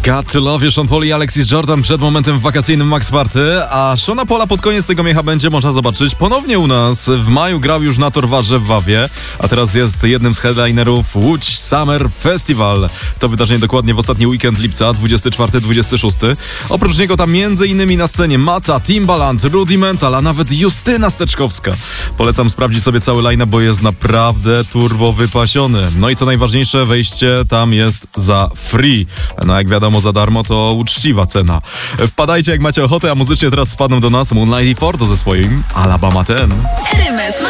Got to Love You, Sean Paul i Alexis Jordan przed momentem w wakacyjnym Max Party, a Seana Paula pod koniec tego miecha będzie można zobaczyć ponownie u nas. W maju grał już na Torwarze w Wawie, a teraz jest jednym z headlinerów Łódź Summer Festival. To wydarzenie dokładnie w ostatni weekend lipca, 24-26. Oprócz niego tam m.in. na scenie Mata, Timbaland, Rudimental, a nawet Justyna Steczkowska. Polecam sprawdzić sobie cały line-up, bo jest naprawdę turbo wypasiony. No i co najważniejsze, wejście tam jest za free. No jak wiadomo, za darmo to uczciwa cena. Wpadajcie jak macie ochotę, a muzycznie teraz wpadną do nas Moonlight i Fordo ze swoim Alabama 10. RMF